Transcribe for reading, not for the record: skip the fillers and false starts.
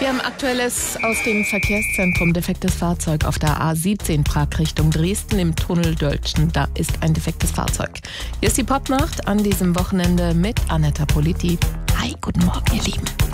Wir haben Aktuelles aus dem Verkehrszentrum. Defektes Fahrzeug auf der A17 Prag Richtung Dresden im Tunnel Dölzschen. Da ist ein defektes Fahrzeug. Hier ist die Popnacht an diesem Wochenende mit Anetta Politi. Hi, guten Morgen, ihr Lieben.